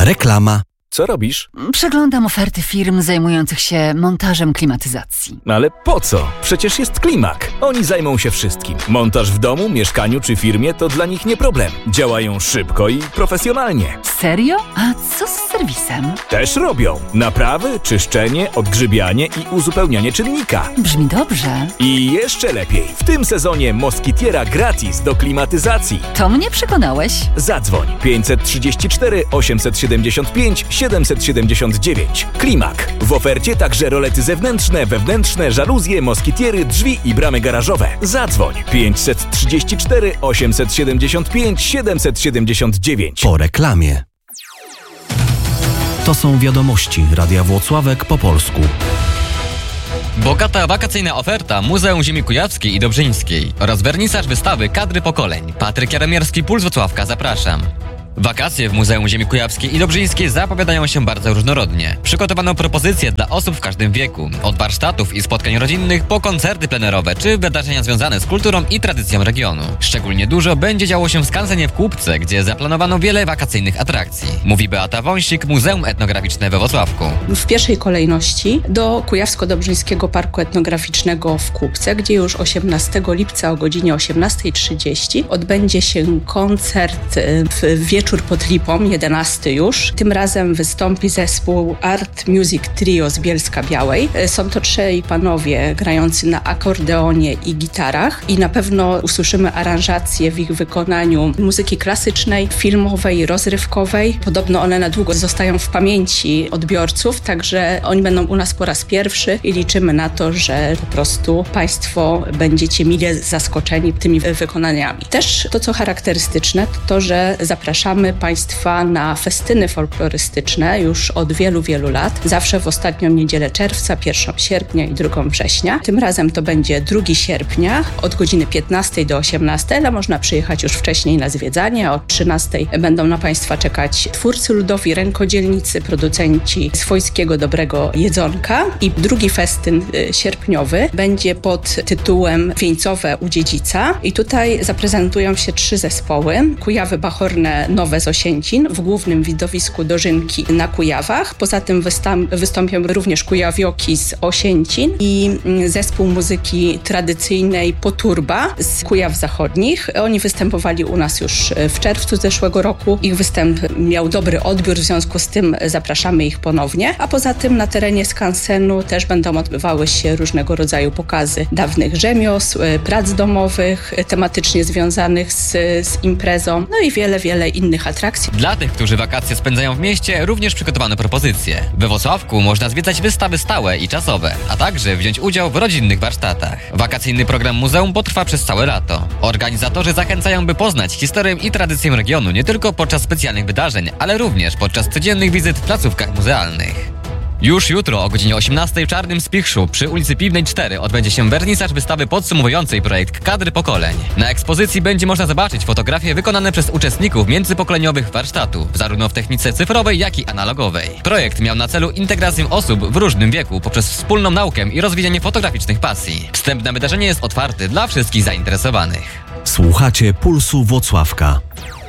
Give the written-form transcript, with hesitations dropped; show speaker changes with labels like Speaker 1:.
Speaker 1: Reklama.
Speaker 2: Co robisz?
Speaker 3: Przeglądam oferty firm zajmujących się montażem klimatyzacji.
Speaker 2: Ale po co? Przecież jest Klimak. Oni zajmą się wszystkim. Montaż w domu, mieszkaniu czy firmie to dla nich nie problem. Działają szybko i profesjonalnie.
Speaker 3: Serio? A co z serwisem?
Speaker 2: Też robią. Naprawy, czyszczenie, odgrzybianie i uzupełnianie czynnika.
Speaker 3: Brzmi dobrze.
Speaker 2: I jeszcze lepiej. W tym sezonie Moskitiera gratis do klimatyzacji.
Speaker 3: To mnie przekonałeś.
Speaker 2: Zadzwoń 534 875 779. Klimak. W ofercie także rolety zewnętrzne, wewnętrzne, żaluzje, moskitiery, drzwi i bramy garażowe. Zadzwoń 534 875 779.
Speaker 1: Po reklamie. To są wiadomości Radia Włocławek po polsku.
Speaker 4: Bogata wakacyjna oferta Muzeum Ziemi Kujawskiej i Dobrzyńskiej oraz wernisaż wystawy Kadry Pokoleń. Patryk Jaromierski, Puls Wrocławka, zapraszam. Wakacje w Muzeum Ziemi Kujawskiej i Dobrzyńskiej zapowiadają się bardzo różnorodnie. Przygotowano propozycje dla osób w każdym wieku. Od warsztatów i spotkań rodzinnych po koncerty plenerowe czy wydarzenia związane z kulturą i tradycją regionu. Szczególnie dużo będzie działo się w skansenie w Kłubce, gdzie zaplanowano wiele wakacyjnych atrakcji. Mówi Beata Wąsik, Muzeum Etnograficzne we Wrocławku.
Speaker 5: W pierwszej kolejności do Kujawsko-Dobrzyńskiego Parku Etnograficznego w Kłubce, gdzie już 18 lipca o godzinie 18:30 odbędzie się koncert w Wieczór pod Lipą, 11 już. Tym razem wystąpi zespół Art Music Trio z Bielska-Białej. Są to trzej panowie grający na akordeonie i gitarach i na pewno usłyszymy aranżacje w ich wykonaniu muzyki klasycznej, filmowej, rozrywkowej. Podobno one na długo zostają w pamięci odbiorców, także oni będą u nas po raz pierwszy i liczymy na to, że po prostu Państwo będziecie mile zaskoczeni tymi wykonaniami. Też to, co charakterystyczne, to, że zapraszamy Państwa na festyny folklorystyczne już od wielu, wielu lat. Zawsze w ostatnią niedzielę czerwca, 1 sierpnia i 2 września. Tym razem to będzie 2 sierpnia od godziny 15 do 18, ale można przyjechać już wcześniej na zwiedzanie. Od 13 będą na Państwa czekać twórcy ludowi, rękodzielnicy, producenci swojskiego dobrego jedzonka. I drugi festyn sierpniowy będzie pod tytułem Wieńcowe u Dziedzica. I tutaj zaprezentują się 3 zespoły. Kujawy Bachorne Nowe z Osięcin w głównym widowisku Dożynki na Kujawach. Poza tym wystąpią również Kujawioki z Osięcin i zespół muzyki tradycyjnej Poturba z Kujaw Zachodnich. Oni występowali u nas już w czerwcu zeszłego roku. Ich występ miał dobry odbiór, w związku z tym zapraszamy ich ponownie. A poza tym na terenie skansenu też będą odbywały się różnego rodzaju pokazy dawnych rzemiosł, prac domowych, tematycznie związanych z imprezą, no i wiele innych atrakcji.
Speaker 4: Dla tych, którzy wakacje spędzają w mieście, również przygotowano propozycje. We Wrocławku można zwiedzać wystawy stałe i czasowe, a także wziąć udział w rodzinnych warsztatach. Wakacyjny program muzeum potrwa przez całe lato. Organizatorzy zachęcają, by poznać historię i tradycję regionu nie tylko podczas specjalnych wydarzeń, ale również podczas codziennych wizyt w placówkach muzealnych. Już jutro o godzinie 18 w Czarnym Spichrzu przy ulicy Piwnej 4 odbędzie się wernisaż wystawy podsumowującej projekt Kadry Pokoleń. Na ekspozycji będzie można zobaczyć fotografie wykonane przez uczestników międzypokoleniowych warsztatów, zarówno w technice cyfrowej, jak i analogowej. Projekt miał na celu integrację osób w różnym wieku poprzez wspólną naukę i rozwijanie fotograficznych pasji. Wstęp na wydarzenie jest otwarty dla wszystkich zainteresowanych.
Speaker 1: Słuchacie Pulsu Włocławka.